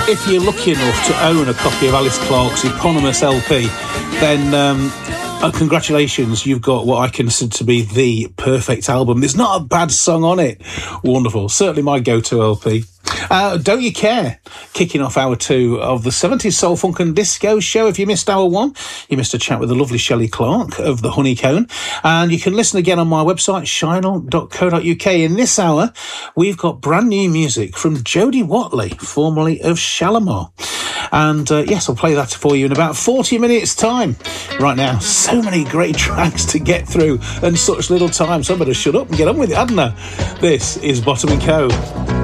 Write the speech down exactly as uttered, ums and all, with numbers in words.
If you're lucky enough to own a copy of Alice Clark's eponymous L P, then um, uh, congratulations, you've got what I consider to be the perfect album. There's not a bad song on it. Wonderful. Certainly my go-to L P. Uh, Don't You Care, kicking off hour two of the seventies Soul, Funk and Disco show. If you missed hour one, you missed a chat with the lovely Shelley Clark of the Honeycomb. And you can listen again on my website, shinel dot co dot uk. In this hour, we've got brand new music from Jodie Watley, formerly of Shalimar. And uh, yes, I'll play that for you in about forty minutes' time. Right now, so many great tracks to get through and such little time, so I better shut up and get on with it, hadn't I? This is Bottom and Co.